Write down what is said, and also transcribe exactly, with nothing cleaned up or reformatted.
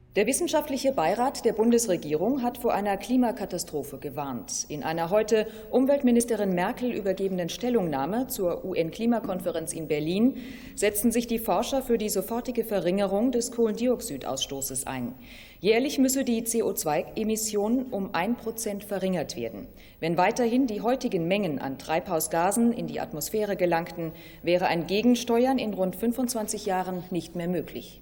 Der Wissenschaftliche Beirat der Bundesregierung hat vor einer Klimakatastrophe gewarnt. In einer heute Umweltministerin Merkel übergebenen Stellungnahme zur U N-Klimakonferenz in Berlin setzten sich die Forscher für die sofortige Verringerung des Kohlendioxidausstoßes ein. Jährlich müsse die C O zwei Emission um ein Prozent verringert werden. Wenn weiterhin die heutigen Mengen an Treibhausgasen in die Atmosphäre gelangten, wäre ein Gegensteuern in rund fünfundzwanzig Jahren nicht mehr möglich.